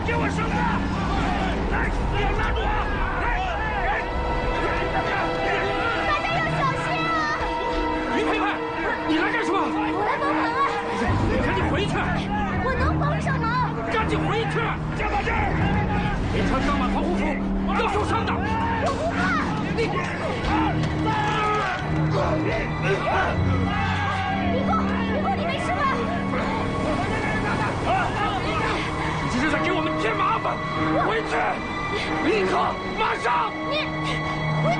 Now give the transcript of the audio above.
给我绳子！来，你要拉住我！来， 大家要小心啊！ 于佩佩，你来干什么？ 我来帮忙啊！ 赶紧回去！ 我能帮上忙。 赶紧回去！加把劲儿！别穿钢马防护服，要受伤的。 我不怕。 你李工，你没事吧？ 你这是在给我们添麻烦！回去，立刻，马上！ 你。